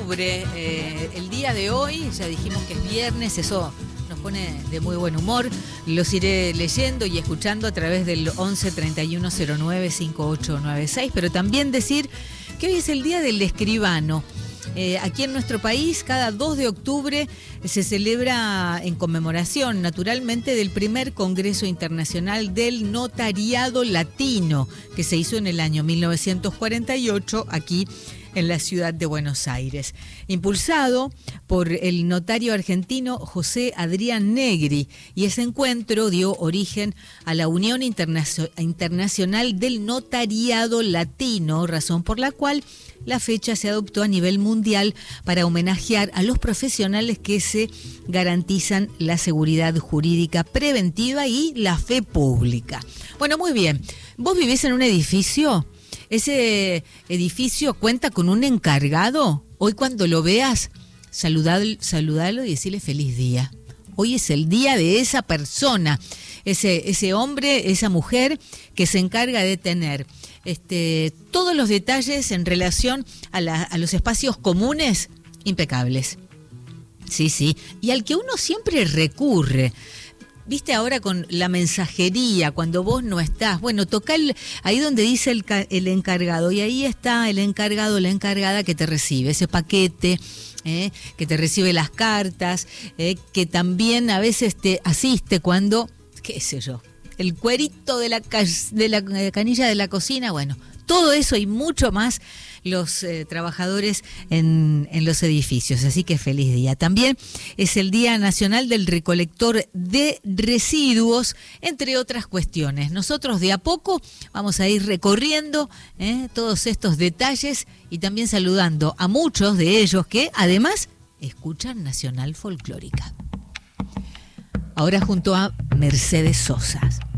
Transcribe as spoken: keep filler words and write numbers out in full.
octubre, eh, el día de hoy, ya dijimos que es viernes, eso nos pone de muy buen humor. Los iré leyendo y escuchando a través del once treinta y uno cero nueve cincuenta y ocho noventa y seis, pero también decir que hoy es el día del escribano. Eh, aquí en nuestro país, cada dos de octubre se celebra en conmemoración, naturalmente, del primer Congreso Internacional del Notariado Latino, que se hizo en el año mil novecientos cuarenta y ocho aquí en la ciudad de Buenos Aires, impulsado por el notario argentino José Adrián Negri, y ese encuentro dio origen a la Unión Internacio- Internacional del Notariado Latino, razón por la cual la fecha se adoptó a nivel mundial para homenajear a los profesionales que se garantizan la seguridad jurídica preventiva y la fe pública. Bueno, muy bien. ¿Vos vivís en un edificio? ¿Ese edificio cuenta con un encargado? Hoy cuando lo veas, saludalo, saludalo y decirle feliz día. Hoy es el día de esa persona, ese, ese hombre, esa mujer que se encarga de tener este, todos los detalles en relación a, la, a los espacios comunes impecables. Sí, sí. Y al que uno siempre recurre. Viste ahora con la mensajería, cuando vos no estás, bueno, toca el, ahí donde dice el, el encargado, y ahí está el encargado, la encargada que te recibe ese paquete, eh, que te recibe las cartas, eh, que también a veces te asiste cuando, qué sé yo, el cuerito de la, de la canilla de la cocina, bueno, todo eso y mucho más los eh, trabajadores en, en los edificios, así que feliz día. También es el Día Nacional del Recolector de Residuos, entre otras cuestiones. Nosotros de a poco vamos a ir recorriendo eh, todos estos detalles y también saludando a muchos de ellos que además escuchan Nacional Folclórica. Ahora junto a Mercedes Sosa.